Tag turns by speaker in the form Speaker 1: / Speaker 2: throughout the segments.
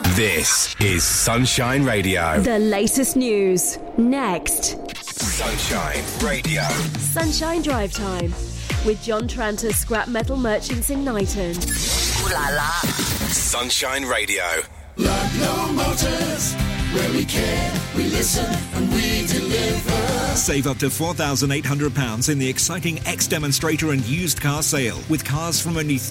Speaker 1: This is Sunshine Radio.
Speaker 2: The latest news. Next.
Speaker 1: Sunshine Radio.
Speaker 2: Sunshine Drive Time. With John Tranter, Scrap Metal Merchants in Knighton.
Speaker 3: Ooh la la.
Speaker 1: Sunshine Radio.
Speaker 4: Ludlow Motors, where we care, we listen, and we deliver.
Speaker 5: Save up to £4,800 in the exciting X-Demonstrator and used car sale, with cars from only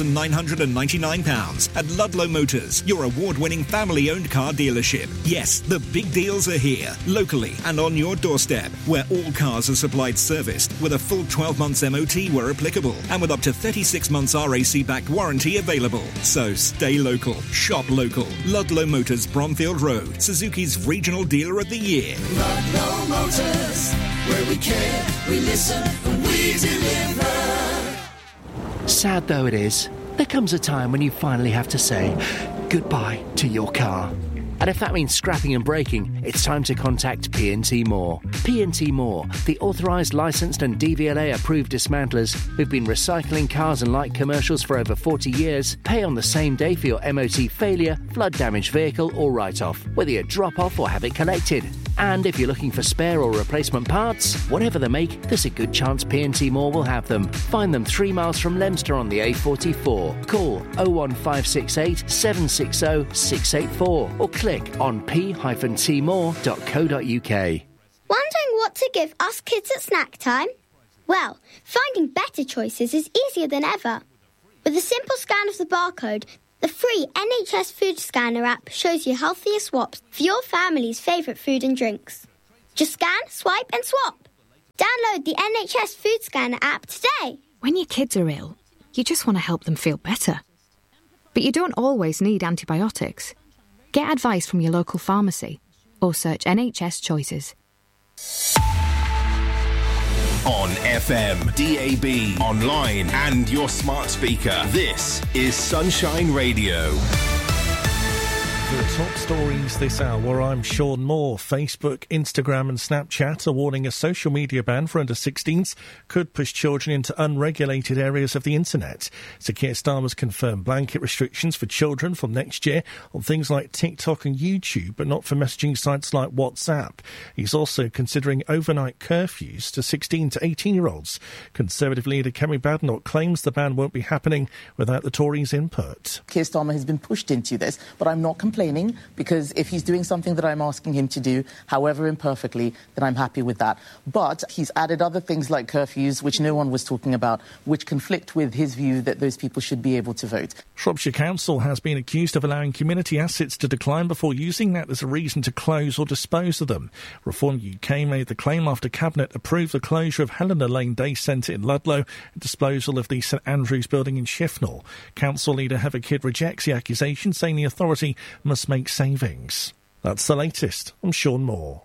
Speaker 5: £3,999 at Ludlow Motors, your award-winning family-owned car dealership. Yes, the big deals are here, locally and on your doorstep, where all cars are supplied serviced with a full 12 months MOT where applicable, and with up to 36 months RAC-backed warranty available. So stay local, shop local. Ludlow Motors, Bromfield Road, Suzuki's Regional Dealer of the Year.
Speaker 4: Ludlow Motors, where we care, we listen, and we deliver.
Speaker 6: Sad though it is, there comes a time when you finally have to say goodbye to your car. And if that means scrapping and breaking, it's time to contact P&T Moore. P&T Moore, the authorised, licensed and DVLA-approved dismantlers who've been recycling cars and light commercials for over 40 years, pay on the same day for your MOT failure, flood-damaged vehicle or write-off, whether you drop off or have it collected. And if you're looking for spare or replacement parts, whatever the make, there's a good chance P&T Moore will have them. Find them 3 miles from Leominster on the A44. Call 01568 760 684 or click on p-tmore.co.uk.
Speaker 7: Wondering what to give us kids at snack time? Well, finding better choices is easier than ever. With a simple scan of the barcode, the free NHS Food Scanner app shows you healthier swaps for your family's favourite food and drinks. Just scan, swipe and swap. Download the NHS Food Scanner app today.
Speaker 8: When your kids are ill, you just want to help them feel better. But you don't always need antibiotics. Get advice from your local pharmacy or search NHS Choices.
Speaker 1: On FM, DAB, online and your smart speaker. This is Sunshine Radio.
Speaker 9: The top stories this hour, I'm Sean Moore. Facebook, Instagram and Snapchat are warning a social media ban for under-16s could push children into unregulated areas of the internet. Sir Keir Starmer's confirmed blanket restrictions for children from next year on things like TikTok and YouTube, but not for messaging sites like WhatsApp. He's also considering overnight curfews to 16 to 18-year-olds. Conservative leader Kemi Badenoch claims the ban won't be happening without the Tories' input.
Speaker 10: Keir Starmer has been pushed into this, but I'm not complaining, because if he's doing something that I'm asking him to do, however imperfectly, then I'm happy with that. But he's added other things like curfews, which no one was talking about, which conflict with his view that those people should be able to vote.
Speaker 9: Shropshire Council has been accused of allowing community assets to decline before using that as a reason to close or dispose of them. Reform UK made the claim after Cabinet approved the closure of Helena Lane Day Centre in Ludlow and disposal of the St Andrews building in Shifnal. Council leader Heather Kidd rejects the accusation, saying the authority must make savings. That's the latest. I'm Sean Moore.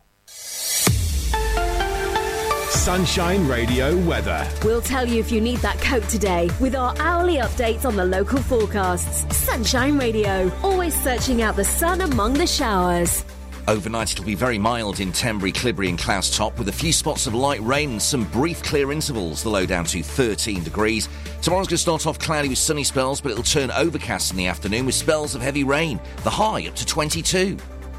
Speaker 1: Sunshine Radio weather.
Speaker 2: We'll tell you if you need that coat today with our hourly updates on the local forecasts. Sunshine Radio, always searching out the sun among the showers.
Speaker 3: Overnight it'll be very mild in Tenbury, Clibberry and Cloustop with a few spots of light rain and some brief clear intervals, the low down to 13 degrees. Tomorrow's going to start off cloudy with sunny spells, but it'll turn overcast in the afternoon with spells of heavy rain. The high up to 22.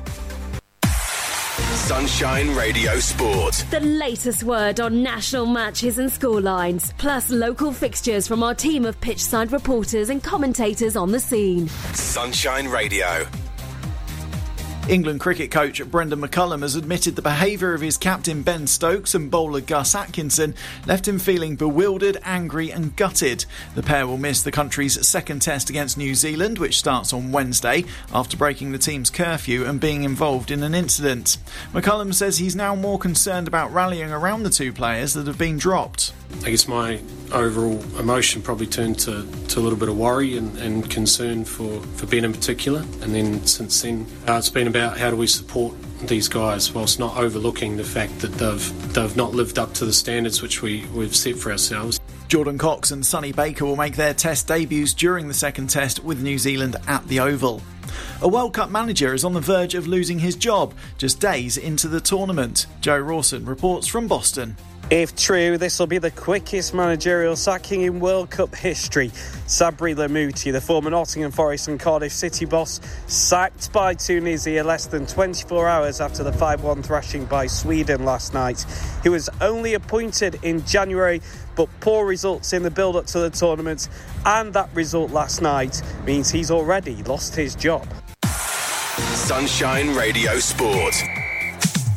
Speaker 1: Sunshine Radio Sport.
Speaker 2: The latest word on national matches and scorelines, plus local fixtures from our team of pitchside reporters and commentators on the scene.
Speaker 1: Sunshine Radio.
Speaker 11: England cricket coach Brendan McCullum has admitted the behaviour of his captain Ben Stokes and bowler Gus Atkinson left him feeling bewildered, angry and gutted. The pair will miss the country's second test against New Zealand, which starts on Wednesday, after breaking the team's curfew and being involved in an incident. McCullum says he's now more concerned about rallying around the two players that have been dropped.
Speaker 12: I guess my overall emotion probably turned to a little bit of worry and concern for Ben in particular. And then since then, it's been about how do we support these guys whilst not overlooking the fact that they've not lived up to the standards which we've set for ourselves.
Speaker 11: Jordan Cox and Sonny Baker will make their test debuts during the second test with New Zealand at the Oval. A World Cup manager is on the verge of losing his job just days into the tournament. Joe Rawson reports from Boston.
Speaker 13: If true, this will be the quickest managerial sacking in World Cup history. Sabri Lamouti, the former Nottingham Forest and Cardiff City boss, sacked by Tunisia less than 24 hours after the 5-1 thrashing by Sweden last night. He was only appointed in January, but poor results in the build-up to the tournament and that result last night means he's already lost his job.
Speaker 1: Sunshine Radio Sport.